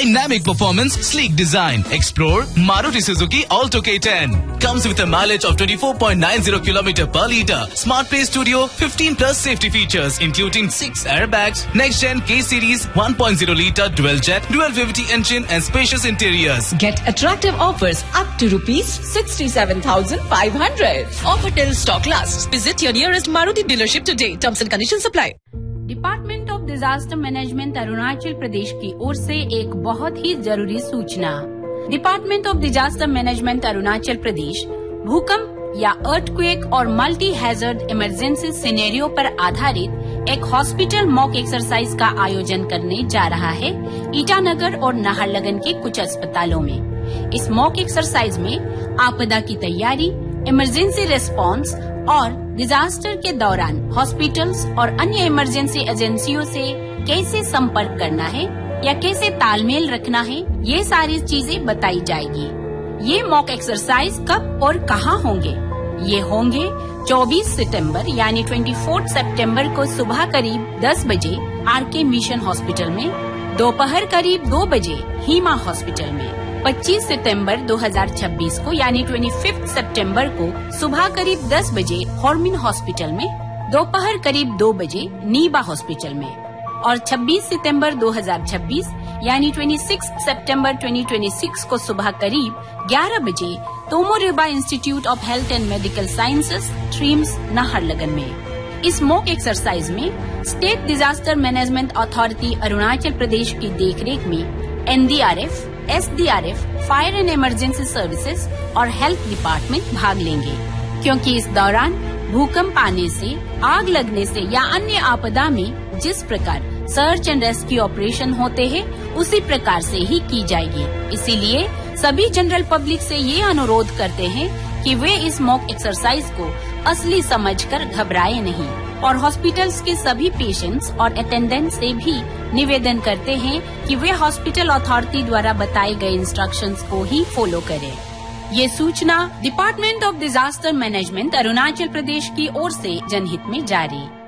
Dynamic performance, sleek design. Explore Maruti Suzuki Alto K10. Comes with a mileage of 24.90 km per litre. Smart Play Studio, 15 plus safety features, including 6 airbags, next-gen K-Series 1.0 litre dual-jet, dual-VVT engine and spacious interiors. Get attractive offers up to ₹67,500. Offer till stock lasts. Visit your nearest Maruti dealership today. Terms and conditions apply. Department of disaster management Arunachal Pradesh की ओर से एक बहुत ही जरूरी सूचना। Department of disaster management Arunachal Pradesh भूकंप या earthquake और multi hazard emergency scenario पर आधारित एक हॉस्पिटल मॉक एक्सरसाइज का आयोजन करने जा रहा है ईटानगर और नाहरलगन के कुछ अस्पतालों में। इस मॉक एक्सरसाइज में आपदा की तैयारी, इमरजेंसी रेस्पॉन्स और डिजास्टर के दौरान हॉस्पिटल्स और अन्य इमरजेंसी एजेंसियों से कैसे संपर्क करना है या कैसे तालमेल रखना है, ये सारी चीजें बताई जाएगी। ये मॉक एक्सरसाइज कब और कहाँ होंगे? ये होंगे 24 सितंबर यानी 24 सितंबर को सुबह करीब 10 बजे आरके मिशन हॉस्पिटल में, दोपहर करीब 2 बजे हीमा हॉस्पिटल में, 25 सितंबर 2026 को यानी 25 सितंबर को सुबह करीब 10 बजे हॉर्मिन हॉस्पिटल में, दोपहर करीब 2 बजे नीबा हॉस्पिटल में और 26 सितंबर 2026 यानी 26 सितंबर 2026 को सुबह करीब 11 बजे तोमोरिबा institute of health and medical sciences ट्रीम्स नाहरलगन में। इस मॉक एक्सरसाइज में state disaster management authority Arunachal Pradesh की देखरेख में NDRF, SDRF, fire and emergency services और हेल्थ डिपार्टमेंट भाग लेंगे, क्योंकि इस दौरान भूकंप आने से, आग लगने से या अन्य आपदा में जिस प्रकार सर्च एंड रेस्क्यू ऑपरेशन होते हैं उसी प्रकार से ही की जाएगी। इसीलिए सभी जनरल पब्लिक से ये अनुरोध करते हैं कि वे इस मॉक एक्सरसाइज को असली समझकर घबराए नहीं और हॉस्पिटल्स के सभी पेशेंट्स और अटेंडेंट्स से भी निवेदन करते हैं कि वे हॉस्पिटल अथॉरिटी द्वारा बताए गए इंस्ट्रक्शंस को ही फॉलो करें। ये सूचना department of disaster management Arunachal Pradesh की ओर से जनहित में जारी।